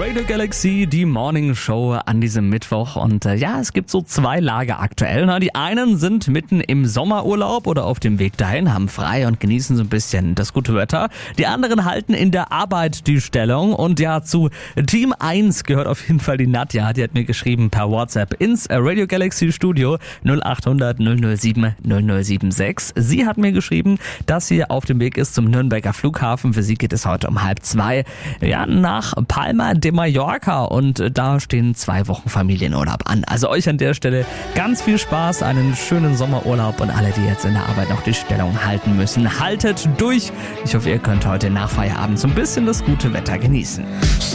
Radio Galaxy, die Morning Show an diesem Mittwoch. Und es gibt so zwei Lager aktuell. Die einen sind mitten im Sommerurlaub oder auf dem Weg dahin, haben frei und genießen so ein bisschen das gute Wetter. Die anderen halten in der Arbeit die Stellung. Und ja, zu Team 1 gehört auf jeden Fall die Nadja. Die hat mir geschrieben per WhatsApp ins Radio Galaxy Studio 0800 007 0076. Sie hat mir geschrieben, dass sie auf dem Weg ist zum Nürnberger Flughafen. Für sie geht es heute um 1:30. Ja, nach Palma de Mallorca und da stehen 2 Wochen Familienurlaub an. Also euch an der Stelle ganz viel Spaß, einen schönen Sommerurlaub und alle, die jetzt in der Arbeit noch die Stellung halten müssen, haltet durch. Ich hoffe, ihr könnt heute nach Feierabend so ein bisschen das gute Wetter genießen.